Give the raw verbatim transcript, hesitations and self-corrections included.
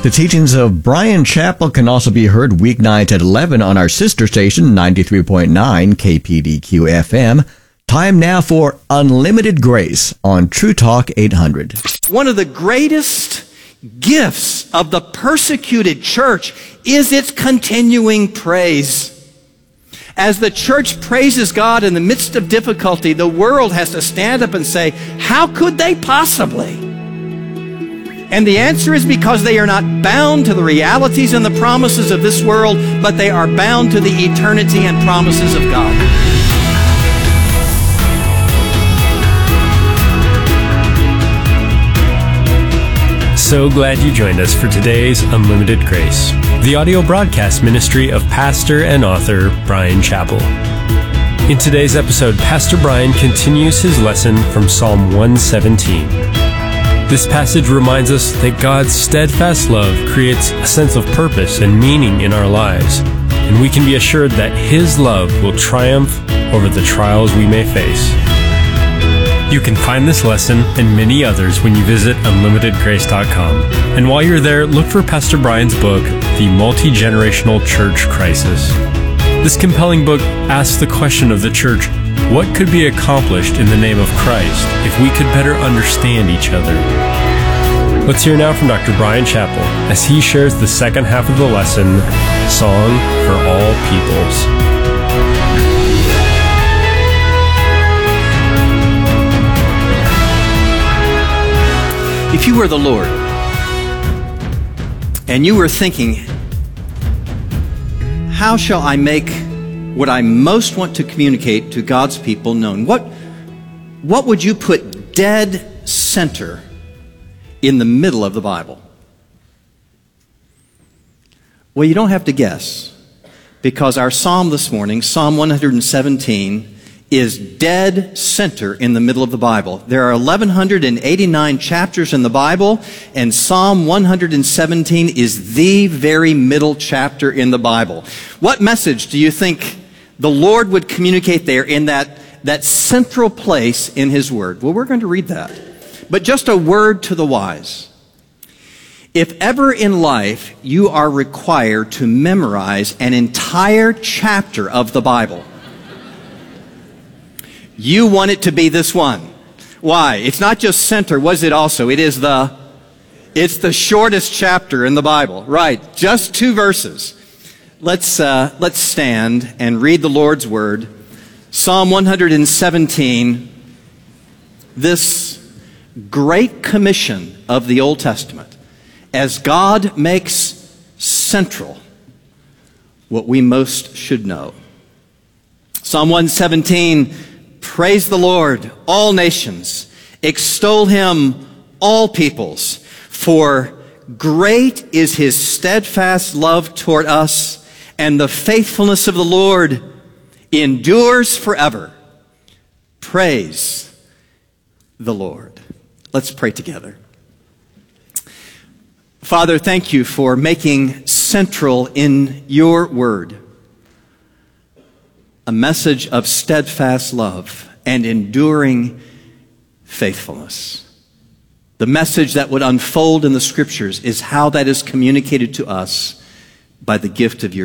The teachings of Bryan Chapell can also be heard weeknights at eleven on our sister station, ninety-three point nine K P D Q F M. Time now for Unlimited Grace on True Talk eight hundred. One of the greatest gifts of the persecuted church is its continuing praise. As the church praises God in the midst of difficulty, the world has to stand up and say, how could they possibly? And the answer is because they are not bound to the realities and the promises of this world, but they are bound to the eternity and promises of God. So glad you joined us for today's Unlimited Grace, the audio broadcast ministry of pastor and author Bryan Chapell. In today's episode, Pastor Bryan continues his lesson from Psalm one seventeen. This passage reminds us that God's steadfast love creates a sense of purpose and meaning in our lives, and we can be assured that His love will triumph over the trials we may face. You can find this lesson and many others when you visit unlimited grace dot com. And while you're there, look for Pastor Bryan's book, The Multi-Generational Church Crisis. This compelling book asks the question of the church, what could be accomplished in the name of Christ if we could better understand each other? Let's hear now from Doctor Bryan Chapell as he shares the second half of the lesson, Song for All Peoples. If you were the Lord, and you were thinking, how shall I make what I most want to communicate to God's people known? What, what would you put dead center in the middle of the Bible? Well, you don't have to guess, because our psalm this morning, Psalm one seventeen, is dead center in the middle of the Bible. There are one thousand one hundred eighty-nine chapters in the Bible, and Psalm one seventeen is the very middle chapter in the Bible. What message do you think the Lord would communicate there in that, that central place in His Word? Well, we're going to read that. But just a word to the wise. If ever in life you are required to memorize an entire chapter of the Bible, you want it to be this one. Why? It's not just center, was it also? It is the, it's the shortest chapter in the Bible. Right, just two verses. Let's, uh, let's stand and read the Lord's Word. Psalm one seventeen, this great commission of the Old Testament, as God makes central what we most should know. Psalm one seventeen, praise the Lord, all nations. Extol Him, all peoples. For great is His steadfast love toward us, and the faithfulness of the Lord endures forever. Praise the Lord. Let's pray together. Father, thank you for making central in your word a message of steadfast love and enduring faithfulness. The message that would unfold in the Scriptures is how that is communicated to us by the gift of your